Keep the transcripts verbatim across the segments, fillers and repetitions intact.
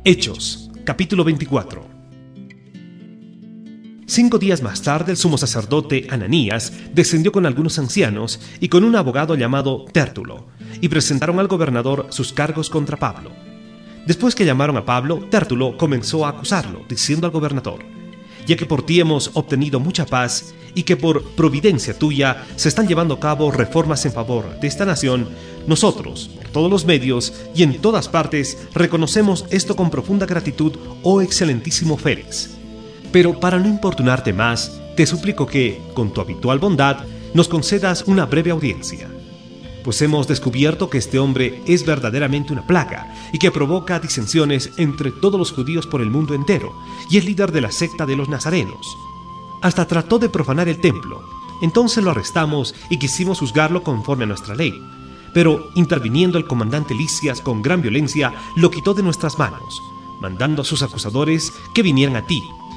Hechos, capítulo veinticuatro. Cinco días más tarde, el sumo sacerdote Ananías descendió con algunos ancianos y con un abogado llamado Tértulo, y presentaron al gobernador sus cargos contra Pablo. Después que llamaron a Pablo, Tértulo comenzó a acusarlo, diciendo al gobernador: ya que por ti hemos obtenido mucha paz y que por providencia tuya se están llevando a cabo reformas en favor de esta nación, nosotros, por todos los medios y en todas partes, reconocemos esto con profunda gratitud, oh excelentísimo Félix. Pero para no importunarte más, te suplico que, con tu habitual bondad, nos concedas una breve audiencia. Pues hemos descubierto que este hombre es verdaderamente una plaga y que provoca disensiones entre todos los judíos por el mundo entero y es líder de la secta de los nazarenos. Hasta trató de profanar el templo. Entonces lo arrestamos y quisimos juzgarlo conforme a nuestra ley. Pero interviniendo el comandante Lisias con gran violencia, lo quitó de nuestras manos, mandando a sus acusadores que vinieran a ti.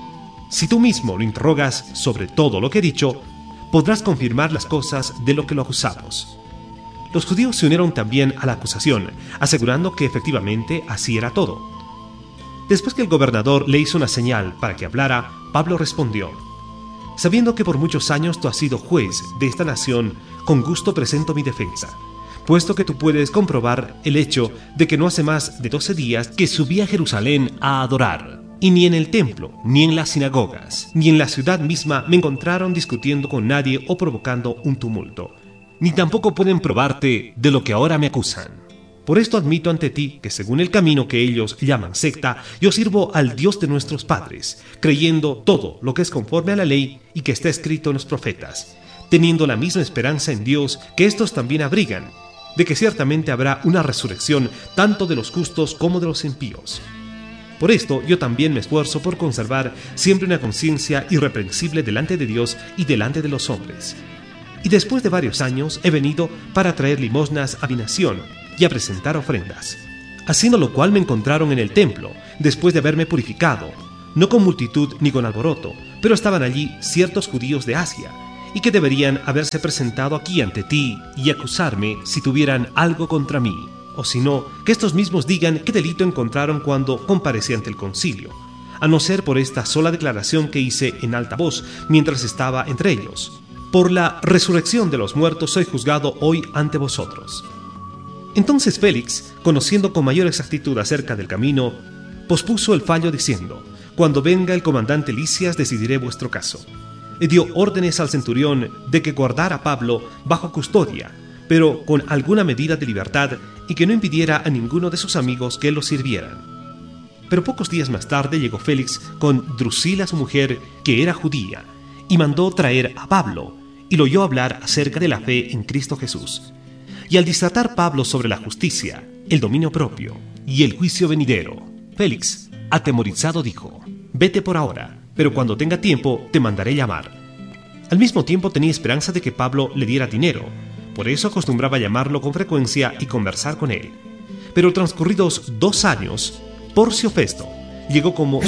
Si tú mismo lo interrogas sobre todo lo que he dicho, podrás confirmar las cosas de lo que lo acusamos. Los judíos se unieron también a la acusación, asegurando que efectivamente así era todo. Después que el gobernador le hizo una señal para que hablara, Pablo respondió: sabiendo que por muchos años tú has sido juez de esta nación, con gusto presento mi defensa, puesto que tú puedes comprobar el hecho de que no hace más de doce días que subí a Jerusalén a adorar, y ni en el templo, ni en las sinagogas, ni en la ciudad misma me encontraron discutiendo con nadie o provocando un tumulto. Ni tampoco pueden probarte de lo que ahora me acusan. Por esto admito ante ti que según el camino que ellos llaman secta, yo sirvo al Dios de nuestros padres, creyendo todo lo que es conforme a la ley y que está escrito en los profetas, teniendo la misma esperanza en Dios que estos también abrigan, de que ciertamente habrá una resurrección tanto de los justos como de los impíos. Por esto yo también me esfuerzo por conservar siempre una conciencia irreprensible delante de Dios y delante de los hombres. Y después de varios años he venido para traer limosnas a mi nación y a presentar ofrendas. Haciendo lo cual me encontraron en el templo, después de haberme purificado, no con multitud ni con alboroto, pero estaban allí ciertos judíos de Asia, y que deberían haberse presentado aquí ante ti y acusarme si tuvieran algo contra mí, o si no, que estos mismos digan qué delito encontraron cuando comparecí ante el concilio, a no ser por esta sola declaración que hice en alta voz mientras estaba entre ellos. Por la resurrección de los muertos soy juzgado hoy ante vosotros. Entonces Félix, conociendo con mayor exactitud acerca del camino, pospuso el fallo diciendo: cuando venga el comandante Lisias decidiré vuestro caso. Y dio órdenes al centurión de que guardara a Pablo bajo custodia, pero con alguna medida de libertad, y que no impidiera a ninguno de sus amigos que lo sirvieran. Pero pocos días más tarde llegó Félix con Drusila su mujer, que era judía, y mandó traer a Pablo, y lo oyó hablar acerca de la fe en Cristo Jesús. Y al disertar Pablo sobre la justicia, el dominio propio y el juicio venidero, Félix, atemorizado, dijo: vete por ahora, pero cuando tenga tiempo te mandaré llamar. Al mismo tiempo tenía esperanza de que Pablo le diera dinero, por eso acostumbraba llamarlo con frecuencia y conversar con él. Pero transcurridos dos años, Porcio Festo llegó como